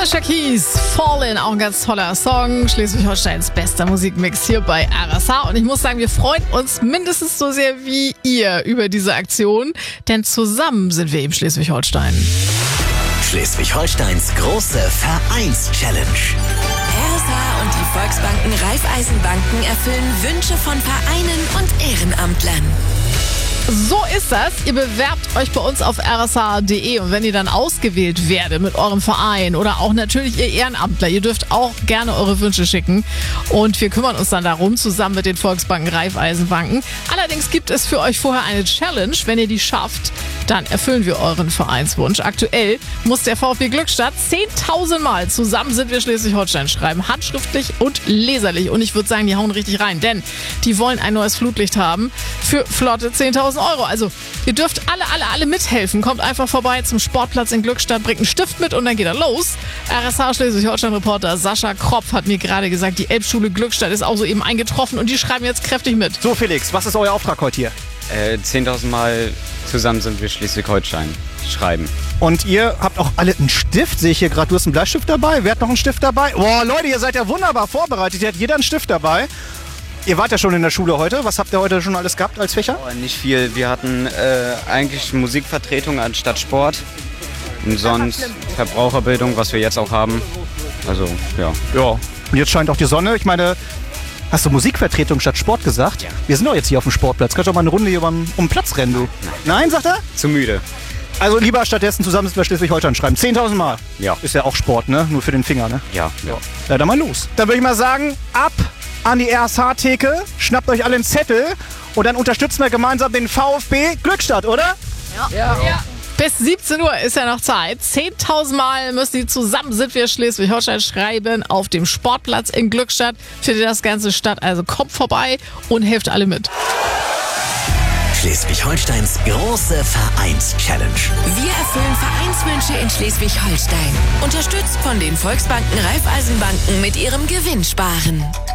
Alicia Keys, Fallin', auch ein ganz toller Song. Schleswig-Holsteins bester Musikmix hier bei RSH. Und ich muss sagen, wir freuen uns mindestens so sehr wie ihr über diese Aktion, denn zusammen sind wir eben Schleswig-Holstein. Schleswig-Holsteins große Vereins-Challenge. RSH und die Volksbanken Raiffeisenbanken erfüllen Wünsche von Vereinen und Ehrenamtlern. So ist das. Ihr bewerbt euch bei uns auf rsh.de und wenn ihr dann ausgewählt werdet mit eurem Verein oder auch natürlich ihr Ehrenamtler, ihr dürft auch gerne eure Wünsche schicken und wir kümmern uns dann darum, zusammen mit den Volksbanken Raiffeisenbanken. Allerdings gibt es für euch vorher eine Challenge. Wenn ihr die schafft, dann erfüllen wir euren Vereinswunsch. Aktuell muss der VfB Glückstadt 10.000 Mal zusammen sind wir Schleswig-Holstein schreiben, handschriftlich und leserlich. Und ich würde sagen, die hauen richtig rein, denn die wollen ein neues Flutlicht haben für flotte 10.000 Euro. Also ihr dürft alle mithelfen. Kommt einfach vorbei zum Sportplatz in Glückstadt, bringt einen Stift mit und dann geht er los. RSH Schleswig-Holstein-Reporter Sascha Kropf hat mir gerade gesagt, die Elbschule Glückstadt ist auch soeben eingetroffen und die schreiben jetzt kräftig mit. So Felix, was ist euer Auftrag heute hier? 10.000 Mal zusammen sind wir Schleswig-Holstein schreiben. Und ihr habt auch alle einen Stift, sehe ich hier gerade. Du hast einen Bleistift dabei, wer hat noch einen Stift dabei? Boah, Leute, ihr seid ja wunderbar vorbereitet. Hier hat jeder einen Stift dabei. Ihr wart ja schon in der Schule heute. Was habt ihr heute schon alles gehabt als Fächer? Nicht viel. Wir hatten eigentlich Musikvertretung anstatt Sport. Und sonst Verbraucherbildung, was wir jetzt auch haben. Also, ja. Ja. Und jetzt scheint auch die Sonne. Ich meine, hast du Musikvertretung statt Sport gesagt? Ja. Wir sind doch jetzt hier auf dem Sportplatz. Kannst du auch mal eine Runde hier um den Platz rennen, du? Nein, sagt er? Zu müde. Also lieber stattdessen zusammen sind wir Schleswig-Holstein schreiben. 10.000 Mal. Ja. Ist ja auch Sport, ne? Nur für den Finger, ne? Ja. Ja, dann mal los. Dann würde ich mal sagen, ab an die RSH-Theke, schnappt euch alle einen Zettel und dann unterstützen wir gemeinsam den VfB Glückstadt, oder? Ja. Bis 17 Uhr ist ja noch Zeit. 10.000 Mal müssen die zusammen sind wir Schleswig-Holstein schreiben auf dem Sportplatz in Glückstadt. Für das ganze Stadt. Also kommt vorbei und helft alle mit. Schleswig-Holsteins große Vereins-Challenge. Wir erfüllen Vereinswünsche in Schleswig-Holstein. Unterstützt von den Volksbanken Raiffeisenbanken mit ihrem Gewinnsparen.